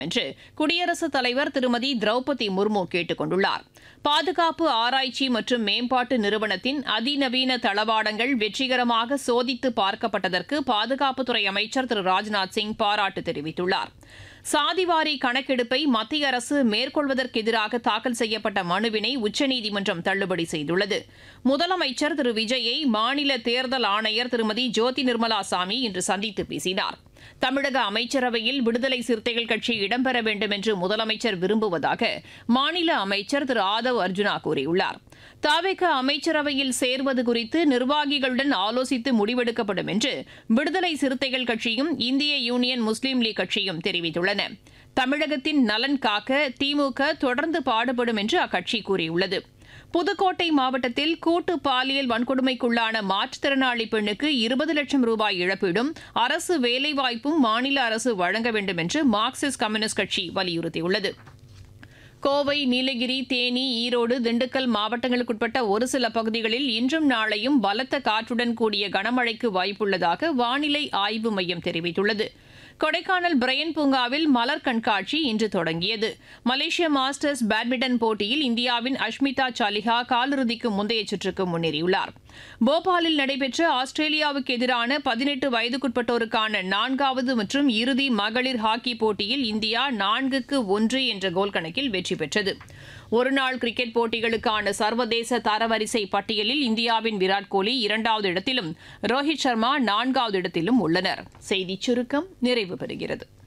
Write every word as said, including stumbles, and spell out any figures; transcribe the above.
என்று குடியரசுத் தலைவர் திருமதி திரௌபதி முர்மு கேட்டுக் கொண்டுள்ளார். பாதுகாப்பு ஆராய்ச்சி மற்றும் மேம்பாட்டு நிறுவனத்தின் அதிநவீன தளவாடங்கள் வெற்றிகரமாக சோதித்து பார்க்கப்பட்டதற்கு பாதுகாப்புத்துறை அமைச்சர் திரு ராஜ்நாத் சிங் பாராட்டு தெரிவித்துள்ளார். சாதிவாரி கணக்கெடுப்பை மத்திய அரசு மேற்கொள்வதற்கு எதிராக தாக்கல் செய்யப்பட்ட மனுவினை உச்சநீதிமன்றம் தள்ளுபடி செய்துள்ளது. முதலமைச்சர் திரு விஜயை மாநில தேர்தல் ஆணையர் திருமதி ஜோதி நிர்மலா சாமி இன்று சந்தித்து பேசினார். தமிழக அமைச்சரவையில் விடுதலை சிறுத்தைகள் கட்சி இடம்பெற வேண்டும் என்று முதலமைச்சர் விரும்புவதாக மாநில அமைச்சர் திரு ஆதவ் அர்ஜுனா கூறியுள்ளார். தவிக அமைச்சரவையில் சேர்வது குறித்து நிர்வாகிகளுடன் ஆலோசித்து முடிவெடுக்கப்படும் என்று விடுதலை சிறுத்தைகள் கட்சியும் இந்திய யூனியன் முஸ்லீம் லீக் கட்சியும் தெரிவித்துள்ளன. தமிழகத்தின் நலன் காக்க திமுக தொடர்ந்து பாடுபடும் என்று அக்கட்சி கூறியுள்ளது. புதுக்கோட்டை மாவட்டத்தில் கூட்டு பாலியல் வன்கொடுமைக்குள்ளான மாற்றுத்திறனாளி பெண்ணுக்கு இருபது லட்சம் ரூபாய் இழப்பீடும் அரசு வேலைவாய்ப்பும் மாநில அரசு வழங்க வேண்டும் என்று மார்க்சிஸ்ட் கம்யூனிஸ்ட் கட்சி வலியுறுத்தியுள்ளது. கோவை, நீலகிரி, தேனி, ஈரோடு, திண்டுக்கல் மாவட்டங்களுக்குட்பட்ட ஒரு சில பகுதிகளில் இன்றும் நாளையும் பலத்த காற்றுடன் கூடிய கனமழைக்கு வாய்ப்புள்ளதாக வானிலை ஆய்வு மையம் தெரிவித்துள்ளது. கொடைக்கானல் பிரையன் பூங்காவில் மலர் கண்காட்சி இன்று தொடங்கியது. மலேசிய மாஸ்டர்ஸ் பேட்மிண்டன் போட்டியில் இந்தியாவின் அஷ்மிதா சாலிஹா காலிறுதிக்கு முந்தைய சுற்றுக்கு முன்னேறியுள்ளார். போபாலில் நடைபெற்ற ஆஸ்திரேலியாவுக்கு எதிரான பதினெட்டு வயதுக்குட்பட்டோருக்கான நான்காவது மற்றும் இறுதி மகளிர் ஹாக்கி போட்டியில் இந்தியா நான்குக்கு ஒன்று என்ற கோல் கணக்கில் வெற்றி பெற்றது. ஒருநாள் கிரிக்கெட் போட்டிகளுக்கான சர்வதேச தரவரிசை பட்டியலில் இந்தியாவின் விராட் கோலி இரண்டாவது இடத்திலும் ரோஹித் சர்மா நான்காவது இடத்திலும் உள்ளனர். செய்திச் சுருக்கம் நிறைவு பெறுகிறது.